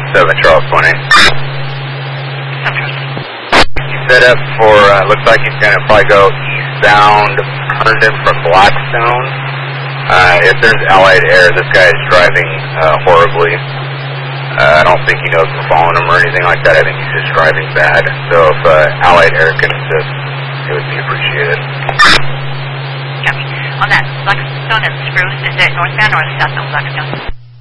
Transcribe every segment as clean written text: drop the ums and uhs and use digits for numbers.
7 Charles 20. Set up for, looks like he's going to probably go eastbound Herndon from Blackstone. If there's Allied Air, this guy is driving horribly. I don't think he knows we're following him or anything like that. I think he's just driving bad. So if Allied Air can assist, it would be appreciated. Copy. On that Blackstone and Spruce, is it northbound or southbound Blackstone?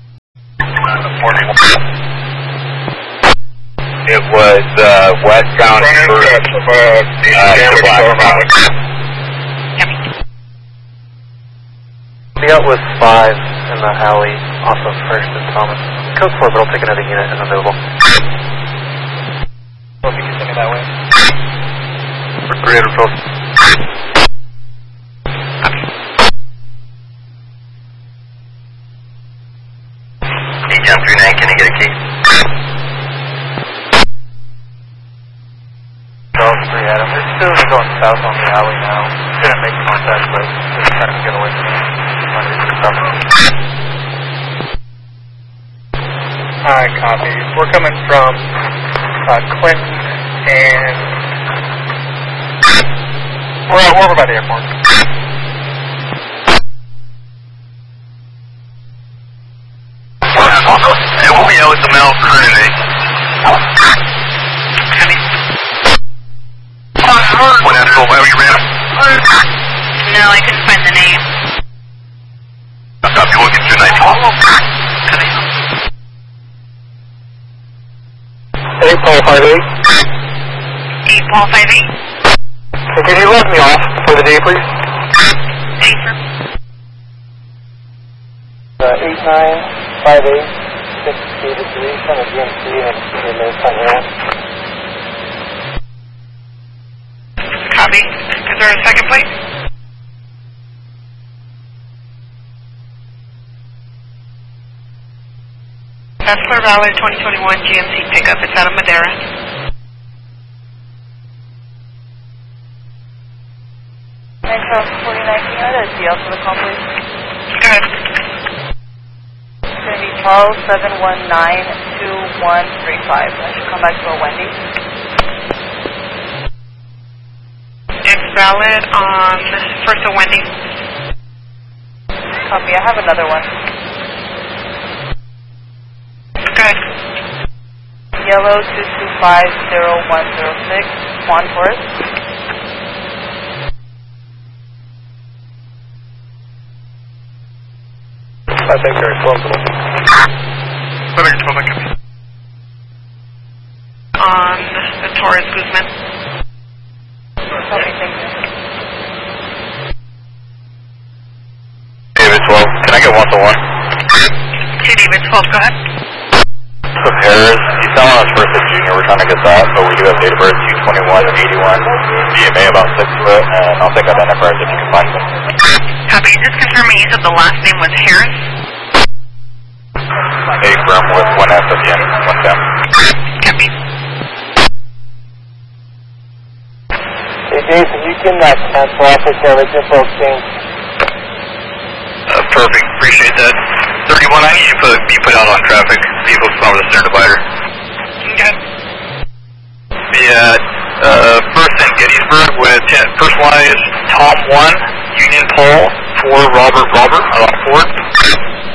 It was westbound Spruce to Blackstone. The out was 5 in the alley off of 1st and Thomas. Code 4, but I'll take another unit and available. Well, if you can send me that way. For 300 post. Hey, Jump 39, can you get a key? Charles 3 Adam. They're still going south on the alley now. Didn't make contact, but just trying to get away from me. Alright, copy. We're coming from Clinton and we're over by the airport. It will be out with the mail currently. What actual why you ran him? No, I couldn't find the name. Copy, we'll get you 19. 8 Paul 58. 8 Paul 58. So can you let me off for the day, please? 8, sir. 8958 683 from the GMC and the Mason Hill. Copy. Is there a second plate? That's Clear Valley 2021 GMC pickup. It's out of Madera. And Charles 49, can you add a DL for the call, please? Go ahead. It's going to be Charles 7192135. I should come back to a Wendy. It's valid on first of Wendy. Copy, I have another one. Good. Yellow 2250106, Juan Torres. I think they're closable. On the Torres Guzman. Copy, thank you. David 12, can I get 1 to 1? 2 David 12, go ahead. So Harris, he's telling us first as junior, we're trying to get that, but we do have date of birth 22181, DMA about 6 foot, and I'll take identifiers if you can find them. Copy, just confirming you said the last name was Harris? Abram with 1 F at the end, 1 down. Copy. Hey Jason, you can cancel off the service info exchange. Perfect, appreciate that. 31, I need you to be put out on traffic. Vehicles come over the center divider. Okay. The first in Gettysburg with personalized Tom 1, Union Pole, 4 Robert, on Ford.